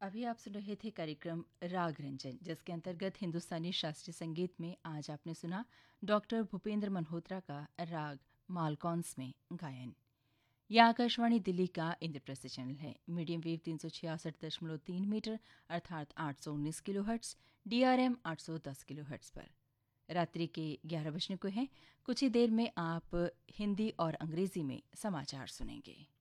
अभी आप सुन रहे थे कार्यक्रम राग रंजन, जिसके अंतर्गत हिंदुस्तानी शास्त्रीय संगीत में आज आपने सुना डॉक्टर भूपेंद्र मल्होत्रा का राग मालकौंस में गायन। यह आकाशवाणी दिल्ली का इंद्रप्रस्थ चैनल है। मीडियम वेव 366.3 मीटर अर्थात 819 किलोहर्ट्ज, DRM 810 किलोहर्ट्ज पर। रात्रि के 11 बजने को हैं। कुछ ही देर में आप हिंदी और अंग्रेजी में समाचार सुनेंगे।